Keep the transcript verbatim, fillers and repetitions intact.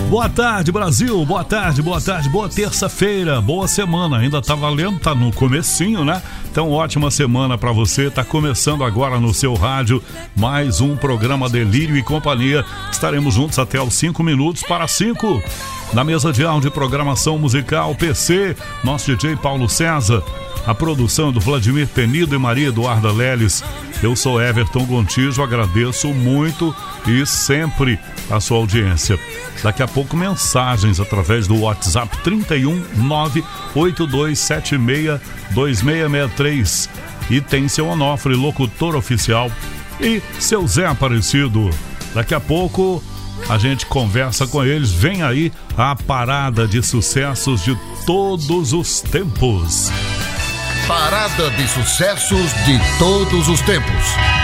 Boa tarde, Brasil, boa tarde, boa tarde, boa terça-feira, boa semana, ainda tá valendo, tá no comecinho, né? Então, ótima semana pra você, tá começando agora no seu rádio, mais um programa Delírio e Companhia, estaremos juntos até os cinco minutos para cinco, na mesa de áudio e programação musical, P C, nosso D J Paulo César, a produção do Vladimir Penido e Maria Eduarda Leles. Eu sou Everton Gontijo, agradeço muito e sempre a sua audiência. Daqui a pouco mensagens através do WhatsApp trinta e um, nove oito dois sete seis, dois seis seis três. E tem seu Onofre, locutor oficial, e seu Zé Aparecido. Daqui a pouco a gente conversa com eles. Vem aí a parada de sucessos de todos os tempos. Parada de sucessos de todos os tempos.